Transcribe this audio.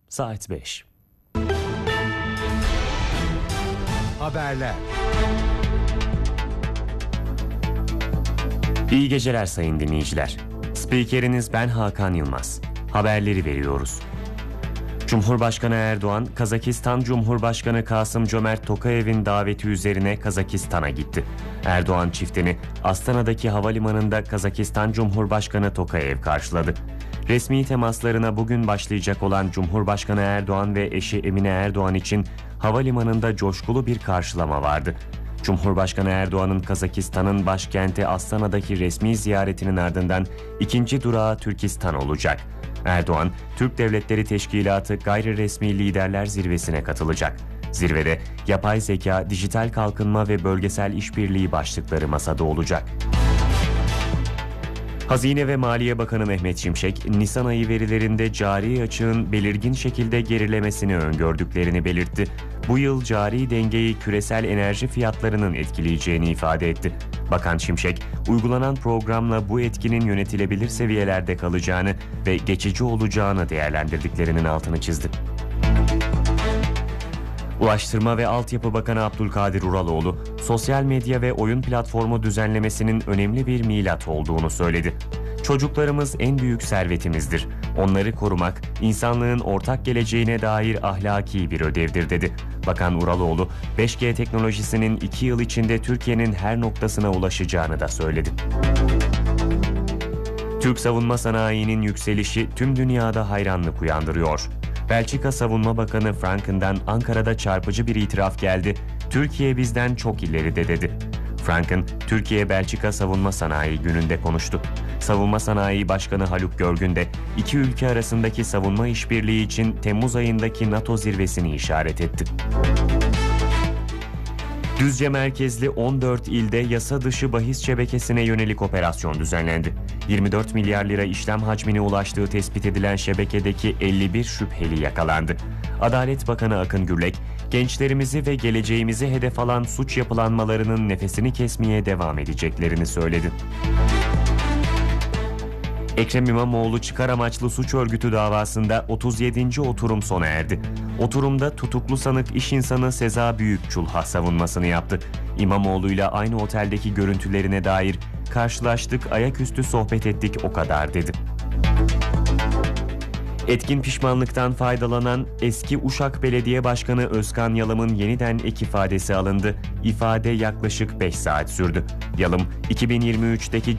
Saat 5. Haberler. İyi geceler sayın dinleyiciler. Spikeriniz ben Hakan Yılmaz. Haberleri veriyoruz. Cumhurbaşkanı Erdoğan, Kazakistan Cumhurbaşkanı Kasım-Cömert Tokayev'in daveti üzerine Kazakistan'a gitti. Erdoğan çiftini Astana'daki havalimanında Kazakistan Cumhurbaşkanı Tokayev karşıladı. Resmi temaslarına bugün başlayacak olan Cumhurbaşkanı Erdoğan ve eşi Emine Erdoğan için havalimanında coşkulu bir karşılama vardı. Cumhurbaşkanı Erdoğan'ın Kazakistan'ın başkenti Astana'daki resmi ziyaretinin ardından ikinci durağı Türkistan olacak. Erdoğan, Türk Devletleri Teşkilatı Gayri Resmi Liderler Zirvesi'ne katılacak. Zirvede yapay zeka, dijital kalkınma ve bölgesel işbirliği başlıkları masada olacak. Hazine ve Maliye Bakanı Mehmet Şimşek, Nisan ayı verilerinde cari açığın belirgin şekilde gerilemesini öngördüklerini belirtti. Bu yıl cari dengeyi küresel enerji fiyatlarının etkileyeceğini ifade etti. Bakan Şimşek, uygulanan programla bu etkinin yönetilebilir seviyelerde kalacağını ve geçici olacağını değerlendirdiklerinin altını çizdi. Ulaştırma ve Altyapı Bakanı Abdülkadir Uraloğlu, sosyal medya ve oyun platformu düzenlemesinin önemli bir milat olduğunu söyledi. Çocuklarımız en büyük servetimizdir. Onları korumak, insanlığın ortak geleceğine dair ahlaki bir ödevdir dedi. Bakan Uraloğlu, 5G teknolojisinin 2 yıl içinde Türkiye'nin her noktasına ulaşacağını da söyledi. Türk savunma sanayinin yükselişi tüm dünyada hayranlık uyandırıyor. Belçika Savunma Bakanı Franken'den Ankara'da çarpıcı bir itiraf geldi. Türkiye bizden çok ileride dedi. Franken, Türkiye-Belçika Savunma Sanayi Günü'nde konuştu. Savunma Sanayi Başkanı Haluk Görgün de iki ülke arasındaki savunma işbirliği için Temmuz ayındaki NATO zirvesini işaret etti. Düzce merkezli 14 ilde yasa dışı bahis şebekesine yönelik operasyon düzenlendi. 24 milyar lira işlem hacmine ulaştığı tespit edilen şebekedeki 51 şüpheli yakalandı. Adalet Bakanı Akın Gürlek, gençlerimizi ve geleceğimizi hedef alan suç yapılanmalarının nefesini kesmeye devam edeceklerini söyledi. Ekrem İmamoğlu çıkar amaçlı suç örgütü davasında 37. oturum sona erdi. Oturumda tutuklu sanık iş insanı Seza Büyükçulha savunmasını yaptı. İmamoğlu'yla aynı oteldeki görüntülerine dair "Karşılaştık, ayaküstü sohbet ettik, o kadar" dedi. Etkin pişmanlıktan faydalanan eski Uşak Belediye Başkanı Özkan Yalım'ın yeniden ek ifadesi alındı. İfade yaklaşık 5 saat sürdü. Yalım, 2023'teki